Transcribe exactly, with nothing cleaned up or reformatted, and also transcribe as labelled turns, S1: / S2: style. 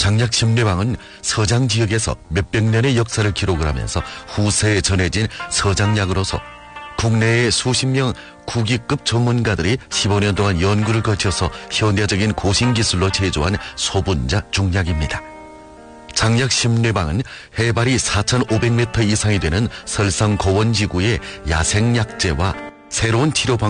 S1: 장약심리방은 서장 지역에서 몇백 년의 역사를 기록을 하면서 후세에 전해진 서장약으로서 국내의 수십 명 국위급 전문가들이 십오 년 동안 연구를 거쳐서 현대적인 고신기술로 제조한 소분자 중약입니다. 장약심리방은 해발이 사천오백 미터 이상이 되는 설상 고원지구의 야생약재와 새로운 치료 방법